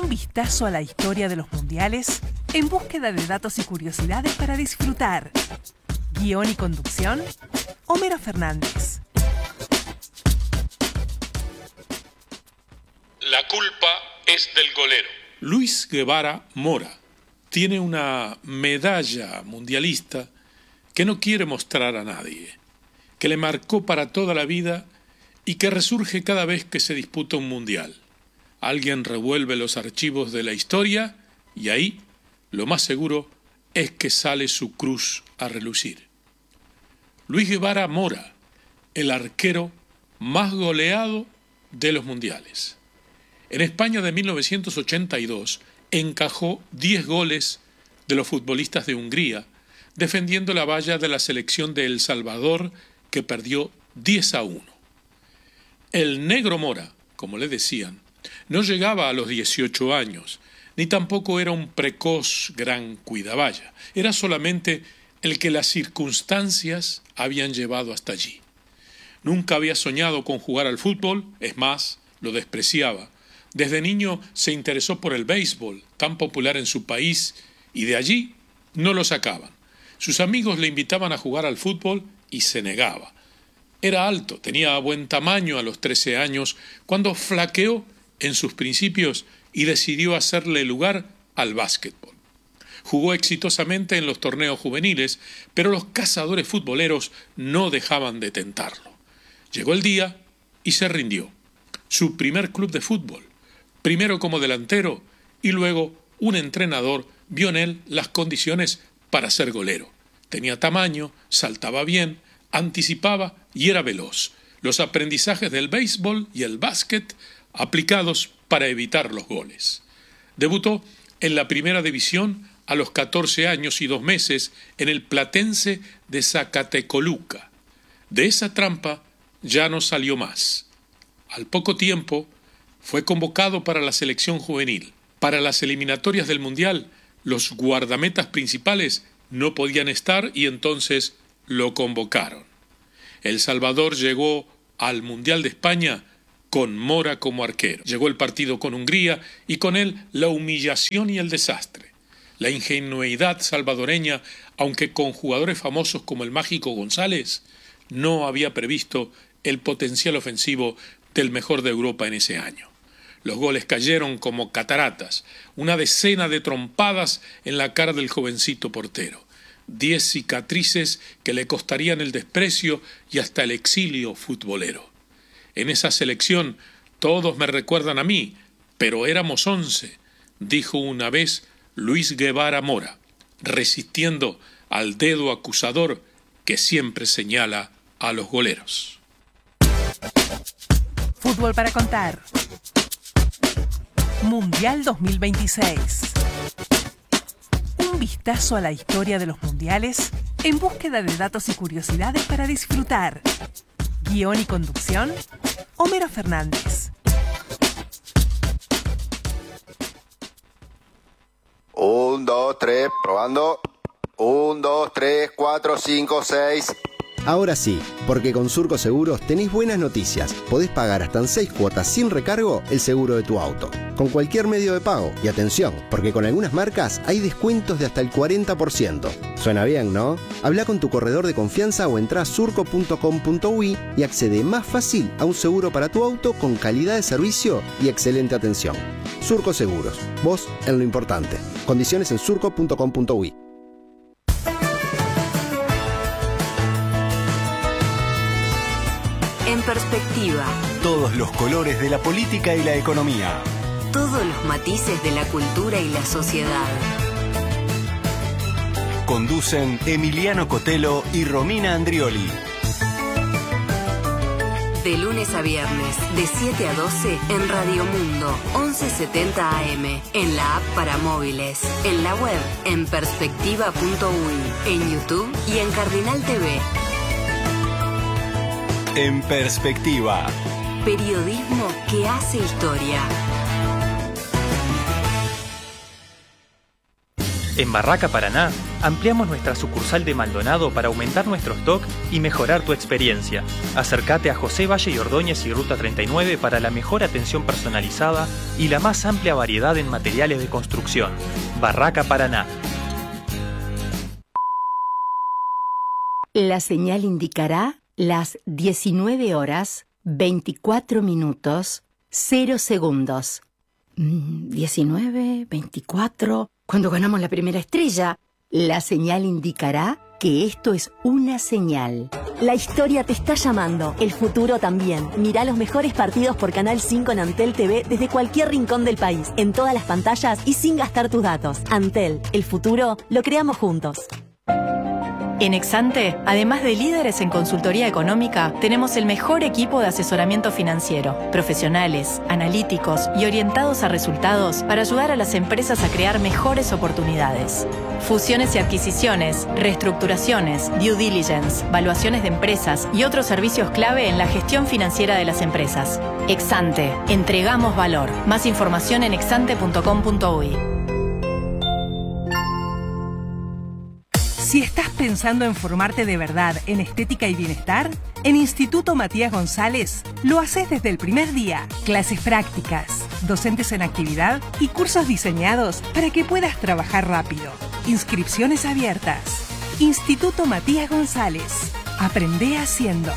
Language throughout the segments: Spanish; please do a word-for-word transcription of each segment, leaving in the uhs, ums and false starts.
vistazo a la historia de los mundiales en búsqueda de datos y curiosidades para disfrutar. Guión y conducción, Homero Fernández. La culpa es del golero. Luis Guevara Mora tiene una medalla mundialista que no quiere mostrar a nadie, que le marcó para toda la vida y que resurge cada vez que se disputa un mundial. Alguien revuelve los archivos de la historia y ahí lo más seguro es que sale su cruz a relucir. Luis Guevara Mora, el arquero más goleado de los mundiales. En España de mil novecientos ochenta y dos encajó diez goles de los futbolistas de Hungría, defendiendo la valla de la selección de El Salvador, que perdió diez a uno. El negro Mora, como le decían, no llegaba a los dieciocho años, ni tampoco era un precoz gran cuidavalla. Era solamente el que las circunstancias habían llevado hasta allí. Nunca había soñado con jugar al fútbol, es más, lo despreciaba. Desde niño se interesó por el béisbol, tan popular en su país, y de allí no lo sacaban. Sus amigos le invitaban a jugar al fútbol y se negaba. Era alto, tenía buen tamaño a los trece años, cuando flaqueó en sus principios y decidió hacerle lugar al básquetbol. Jugó exitosamente en los torneos juveniles, pero los cazadores futboleros no dejaban de tentarlo. Llegó el día y se rindió. Su primer club de fútbol, primero como delantero y luego un entrenador, vio en él las condiciones para ser golero. Tenía tamaño, saltaba bien, anticipaba y era veloz. Los aprendizajes del béisbol y el básquet aplicados para evitar los goles. Debutó en la primera división a los catorce años y dos meses en el Platense de Zacatecoluca. De esa trampa ya no salió más. Al poco tiempo fue convocado para la selección juvenil. Para las eliminatorias del Mundial, los guardametas principales no podían estar y entonces lo convocaron. El Salvador llegó al Mundial de España con Mora como arquero. Llegó el partido con Hungría y con él la humillación y el desastre. La ingenuidad salvadoreña, aunque con jugadores famosos como el Mágico González, no había previsto el potencial ofensivo del mejor de Europa en ese año. Los goles cayeron como cataratas, una decena de trompadas en la cara del jovencito portero. Diez cicatrices que le costarían el desprecio y hasta el exilio futbolero. En esa selección todos me recuerdan a mí, pero éramos once, dijo una vez Luis Guevara Mora, resistiendo al dedo acusador que siempre señala a los goleros. Fútbol para contar. Mundial dos mil veintiséis. Un vistazo a la historia de los mundiales en búsqueda de datos y curiosidades para disfrutar. Guión y conducción, Homero Fernández. Un, dos, tres, probando. Un, dos, tres, cuatro, cinco, seis. Ahora sí, porque con Surco Seguros tenés buenas noticias. Podés pagar hasta en seis cuotas sin recargo el seguro de tu auto, con cualquier medio de pago. Y atención, porque con algunas marcas hay descuentos de hasta el cuarenta por ciento. Suena bien, ¿no? Habla con tu corredor de confianza o entrá a surco punto com punto uy y accede más fácil a un seguro para tu auto con calidad de servicio y excelente atención. Surco Seguros, vos en lo importante. Condiciones en surco punto com punto uy. En perspectiva. Todos los colores de la política y la economía. Todos los matices de la cultura y la sociedad. Conducen Emiliano Cotelo y Romina Andrioli. De lunes a viernes, de siete a doce, en Radio Mundo, once setenta A M, en la app para móviles, en la web, en perspectiva punto uy, en YouTube y en Cardinal T V. En perspectiva. Periodismo que hace historia. En Barraca Paraná ampliamos nuestra sucursal de Maldonado para aumentar nuestro stock y mejorar tu experiencia. Acércate a José Valle y Ordóñez y Ruta treinta y nueve para la mejor atención personalizada y la más amplia variedad en materiales de construcción. Barraca Paraná. La señal indicará las diecinueve horas, veinticuatro minutos, cero segundos. diecinueve, veinticuatro... Cuando ganamos la primera estrella, la señal indicará que esto es una señal. La historia te está llamando, el futuro también. Mirá los mejores partidos por Canal cinco en Antel T V desde cualquier rincón del país, en todas las pantallas y sin gastar tus datos. Antel, el futuro lo creamos juntos. En Exante, además de líderes en consultoría económica, tenemos el mejor equipo de asesoramiento financiero, profesionales, analíticos y orientados a resultados para ayudar a las empresas a crear mejores oportunidades. Fusiones y adquisiciones, reestructuraciones, due diligence, valuaciones de empresas y otros servicios clave en la gestión financiera de las empresas. Exante, entregamos valor. Más información en exante punto com punto uy. Si estás pensando en formarte de verdad en estética y bienestar, en Instituto Matías González lo haces desde el primer día. Clases prácticas, docentes en actividad y cursos diseñados para que puedas trabajar rápido. Inscripciones abiertas. Instituto Matías González. Aprende haciendo.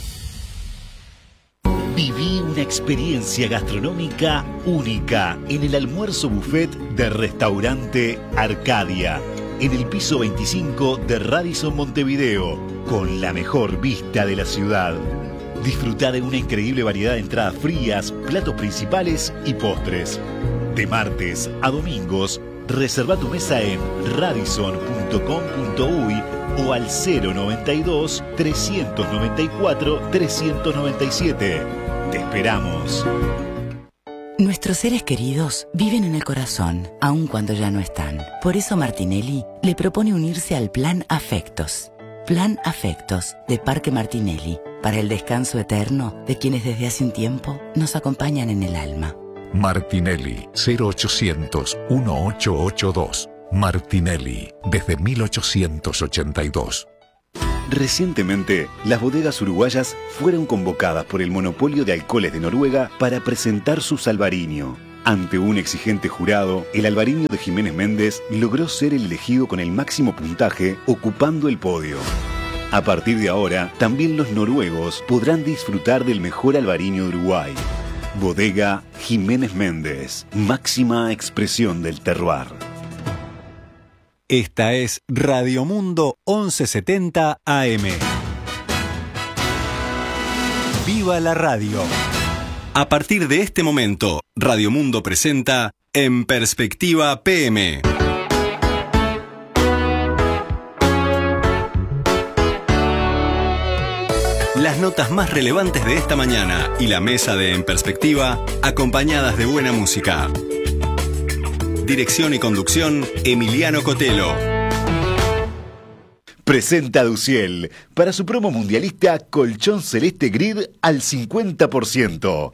Viví una experiencia gastronómica única en el almuerzo buffet de Restaurante Arcadia, en el piso veinticinco de Radisson Montevideo, con la mejor vista de la ciudad. Disfruta de una increíble variedad de entradas frías, platos principales y postres. De martes a domingos, reserva tu mesa en radisson punto com punto uy o al cero noventa y dos, trescientos noventa y cuatro, trescientos noventa y siete. Te esperamos. Nuestros seres queridos viven en el corazón, aun cuando ya no están. Por eso Martinelli le propone unirse al Plan Afectos. Plan Afectos de Parque Martinelli, para el descanso eterno de quienes desde hace un tiempo nos acompañan en el alma. Martinelli, cero ochocientos, dieciocho ochenta y dos. Martinelli, desde mil ochocientos ochenta y dos. Recientemente, las bodegas uruguayas fueron convocadas por el monopolio de alcoholes de Noruega para presentar su Albariño. Ante un exigente jurado, el Albariño de Jiménez Méndez logró ser el elegido con el máximo puntaje, ocupando el podio. A partir de ahora, también los noruegos podrán disfrutar del mejor Albariño de Uruguay. Bodega Jiménez Méndez, máxima expresión del terroir. Esta es Radio Mundo once setenta A M. ¡Viva la radio! A partir de este momento, Radio Mundo presenta En Perspectiva P M. Las notas más relevantes de esta mañana y la mesa de En Perspectiva, acompañadas de buena música. Dirección y conducción, Emiliano Cotelo. Presenta Duciel para su promo mundialista colchón celeste grid al cincuenta por ciento.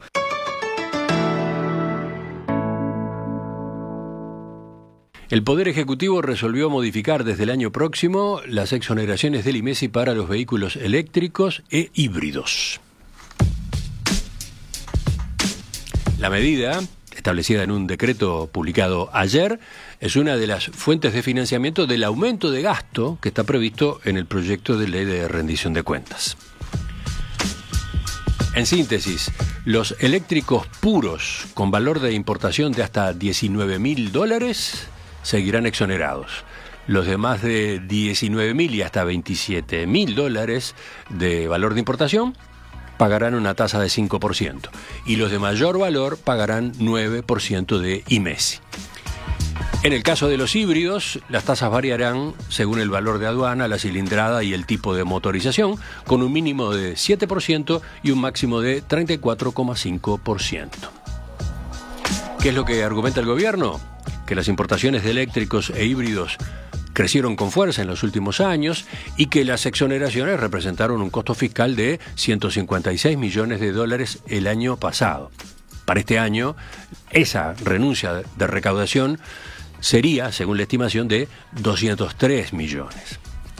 El Poder Ejecutivo resolvió modificar desde el año próximo las exoneraciones del I M E S I para los vehículos eléctricos e híbridos. La medida, establecida en un decreto publicado ayer, es una de las fuentes de financiamiento del aumento de gasto que está previsto en el proyecto de ley de rendición de cuentas. En síntesis, los eléctricos puros con valor de importación de hasta diecinueve mil dólares seguirán exonerados. Los de más de diecinueve mil y hasta veintisiete mil dólares de valor de importación pagarán una tasa de cinco por ciento y los de mayor valor pagarán nueve por ciento de I M E S I. En el caso de los híbridos, las tasas variarán según el valor de aduana, la cilindrada y el tipo de motorización, con un mínimo de siete por ciento y un máximo de treinta y cuatro coma cinco por ciento. ¿Qué es lo que argumenta el gobierno? Que las importaciones de eléctricos e híbridos crecieron con fuerza en los últimos años y que las exoneraciones representaron un costo fiscal de ciento cincuenta y seis millones de dólares el año pasado. Para este año, esa renuncia de recaudación sería, según la estimación, de doscientos tres millones.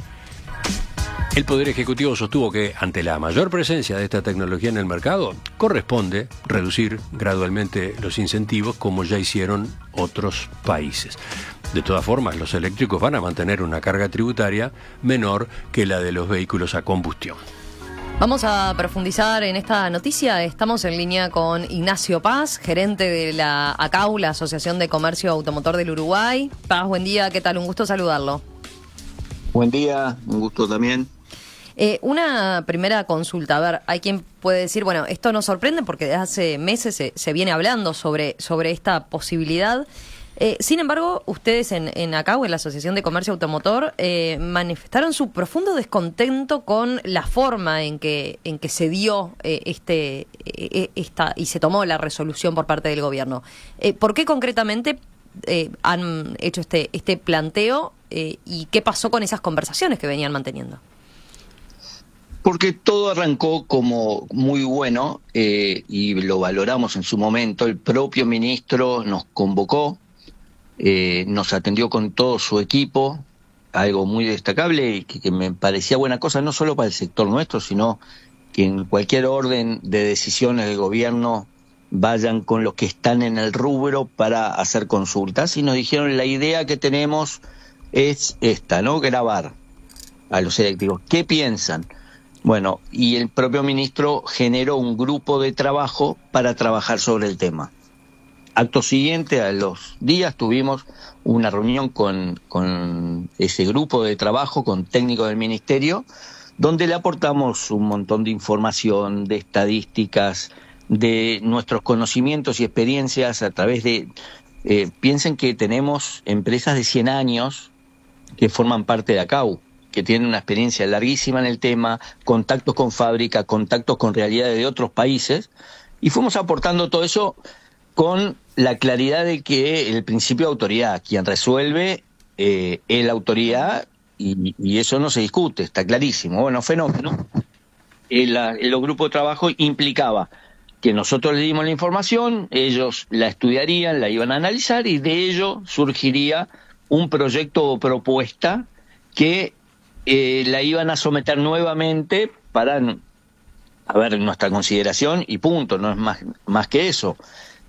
El Poder Ejecutivo sostuvo que, ante la mayor presencia de esta tecnología en el mercado, corresponde reducir gradualmente los incentivos, como ya hicieron otros países. De todas formas, los eléctricos van a mantener una carga tributaria menor que la de los vehículos a combustión. Vamos a profundizar en esta noticia. Estamos en línea con Ignacio Paz, gerente de la ACAU, la Asociación de Comercio Automotor del Uruguay. Paz, buen día, ¿qué tal? Un gusto saludarlo. Buen día, un gusto también. Eh, una primera consulta, a ver, hay quien puede decir, bueno, esto nos sorprende porque desde hace meses se, se viene hablando sobre, sobre esta posibilidad. Eh, sin embargo, ustedes en, en ACAU, en la Asociación de Comercio Automotor, eh, manifestaron su profundo descontento con la forma en que, en que se dio eh, este, eh, esta y se tomó la resolución por parte del gobierno. Eh, ¿Por qué concretamente eh, han hecho este, este planteo eh, y qué pasó con esas conversaciones que venían manteniendo? Porque todo arrancó como muy bueno eh, y lo valoramos en su momento. El propio ministro nos convocó, eh, nos atendió con todo su equipo, algo muy destacable y que, que me parecía buena cosa, no solo para el sector nuestro, sino que en cualquier orden de decisiones del gobierno vayan con los que están en el rubro para hacer consultas. Y nos dijeron, la idea que tenemos es esta, ¿no? Grabar a los eléctricos. ¿Qué piensan? Bueno, y el propio ministro generó un grupo de trabajo para trabajar sobre el tema. Acto siguiente, a los días, tuvimos una reunión con, con ese grupo de trabajo, con técnicos del ministerio, donde le aportamos un montón de información, de estadísticas, de nuestros conocimientos y experiencias a través de... Eh, piensen que tenemos empresas de cien años que forman parte de ACAU, que tienen una experiencia larguísima en el tema, contactos con fábrica, contactos con realidades de otros países, y fuimos aportando todo eso con la claridad de que el principio de autoridad, quien resuelve eh, es la autoridad, y, y eso no se discute, está clarísimo. Bueno, fenómeno. El, el grupo de trabajo implicaba que nosotros le dimos la información, ellos la estudiarían, la iban a analizar, y de ello surgiría un proyecto o propuesta que Eh, la iban a someter nuevamente para, a ver, nuestra consideración y punto, no es más, más que eso.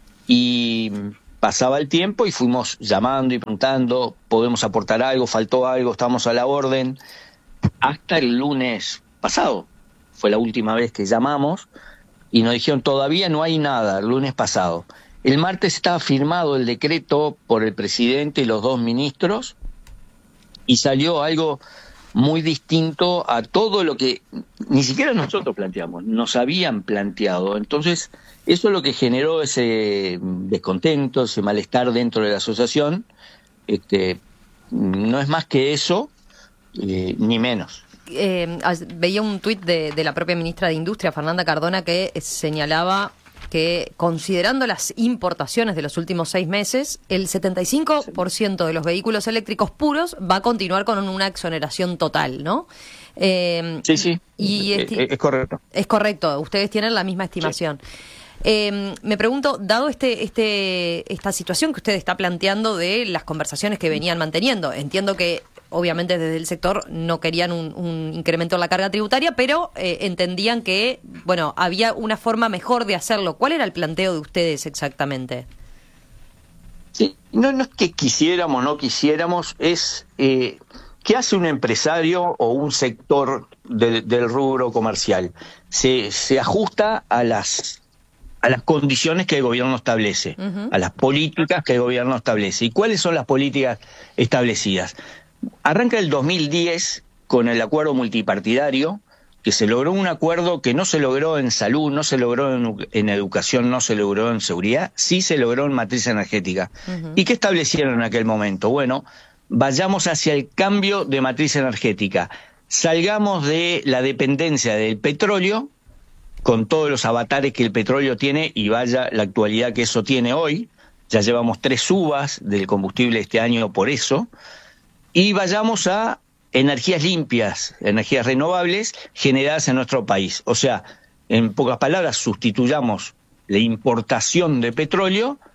Y pasaba el tiempo y fuimos llamando y preguntando, podemos aportar algo, faltó algo, estamos a la orden, hasta el lunes pasado. Fue la última vez que llamamos y nos dijeron, todavía no hay nada, el lunes pasado. El martes estaba firmado el decreto por el presidente y los dos ministros y salió algo muy distinto a todo lo que ni siquiera nosotros planteamos, nos habían planteado. Entonces, eso es lo que generó ese descontento, ese malestar dentro de la asociación. Este, no es más que eso, eh, ni menos. Eh, veía un tuit de, de la propia ministra de Industria, Fernanda Cardona, que señalaba que, considerando las importaciones de los últimos seis meses, el setenta y cinco por ciento de los vehículos eléctricos puros va a continuar con una exoneración total, ¿no? Eh, sí, sí, y es, es, es correcto. Es correcto, ustedes tienen la misma estimación. Sí. Eh, me pregunto, dado este, este, esta situación que usted está planteando de las conversaciones que venían manteniendo, entiendo que obviamente desde el sector no querían un, un incremento en la carga tributaria, pero eh, entendían que, bueno, había una forma mejor de hacerlo. ¿Cuál era el planteo de ustedes exactamente? Sí, no, no es que quisiéramos, no quisiéramos, es eh, ¿qué hace un empresario o un sector de, del rubro comercial? Se, se ajusta a las a las condiciones que el gobierno establece, uh-huh. a las políticas que el gobierno establece. ¿Y cuáles son las políticas establecidas? Arranca el dos mil diez con el acuerdo multipartidario, que se logró un acuerdo que no se logró en salud, no se logró en, en educación, no se logró en seguridad, sí se logró en matriz energética. Uh-huh. ¿Y qué establecieron en aquel momento? Bueno, vayamos hacia el cambio de matriz energética, salgamos de la dependencia del petróleo, con todos los avatares que el petróleo tiene, y vaya la actualidad que eso tiene hoy, ya llevamos tres subas del combustible este año por eso, y vayamos a energías limpias, energías renovables generadas en nuestro país. O sea, en pocas palabras, sustituyamos la importación de petróleo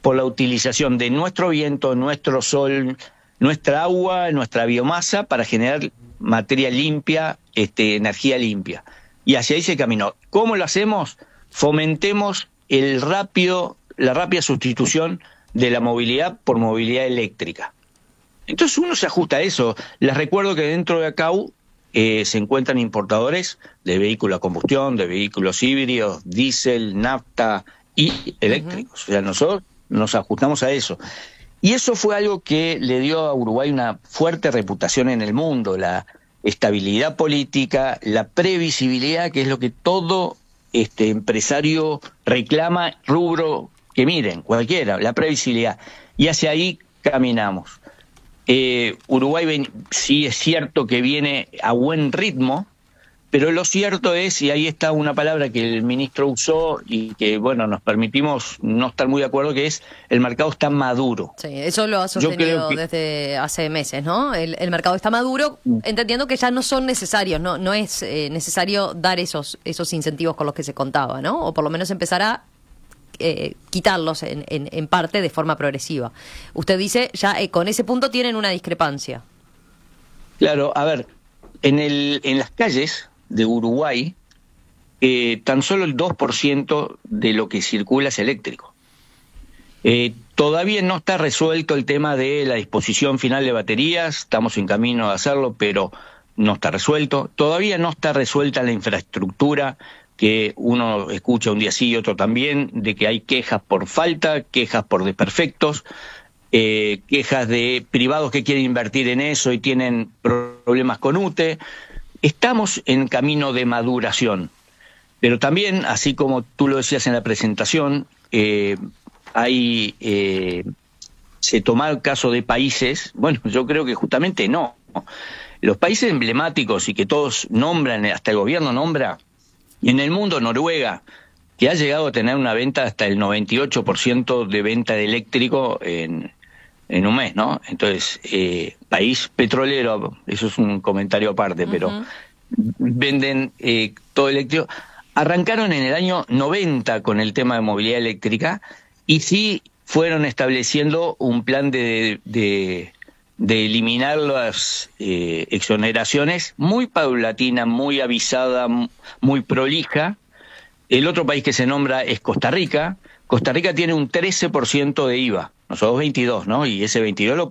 por la utilización de nuestro viento, nuestro sol, nuestra agua, nuestra biomasa para generar materia limpia, este, energía limpia. Y hacia ahí se caminó. ¿Cómo lo hacemos? Fomentemos el rápido, la rápida sustitución de la movilidad por movilidad eléctrica. Entonces uno se ajusta a eso. Les recuerdo que dentro de ACAU eh, se encuentran importadores de vehículos a combustión, de vehículos híbridos, diésel, nafta y eléctricos. Uh-huh. O sea, nosotros nos ajustamos a eso. Y eso fue algo que le dio a Uruguay una fuerte reputación en el mundo, la estabilidad política, la previsibilidad, que es lo que todo este empresario reclama, rubro que miren, cualquiera, la previsibilidad. Y hacia ahí caminamos. Eh, Uruguay ven, sí es cierto que viene a buen ritmo, pero lo cierto es, y ahí está una palabra que el ministro usó y que, bueno, nos permitimos no estar muy de acuerdo, que es el mercado está maduro. Sí, eso lo ha sostenido que... desde hace meses, ¿no? El, el mercado está maduro, entendiendo que ya no son necesarios, no no es eh, necesario dar esos esos incentivos con los que se contaba, ¿no? O por lo menos empezar a eh, quitarlos en, en, en parte de forma progresiva. Usted dice, ya eh, con ese punto tienen una discrepancia. Claro, a ver, en el en las calles de Uruguay, eh, tan solo el dos por ciento de lo que circula es eléctrico. Eh, todavía no está resuelto el tema de la disposición final de baterías, estamos en camino de hacerlo, pero no está resuelto. Todavía no está resuelta la infraestructura, que uno escucha un día sí y otro también, de que hay quejas por falta, quejas por desperfectos, eh, quejas de privados que quieren invertir en eso y tienen problemas con U T E. Estamos en camino de maduración, pero también, así como tú lo decías en la presentación, eh, hay eh, se toma el caso de países, bueno, yo creo que justamente no. Los países emblemáticos y que todos nombran, hasta el gobierno nombra, y en el mundo Noruega, que ha llegado a tener una venta hasta el noventa y ocho por ciento de venta de eléctrico en, en un mes, ¿no? Entonces, eh, país petrolero, eso es un comentario aparte, uh-huh. pero venden eh, todo eléctrico. Arrancaron en el año noventa con el tema de movilidad eléctrica y sí fueron estableciendo un plan de, de, de eliminar las eh, exoneraciones muy paulatina, muy avisada, muy prolija. El otro país que se nombra es Costa Rica. Costa Rica tiene un trece por ciento de I V A, nosotros veintidós, ¿no? Y ese veintidós lo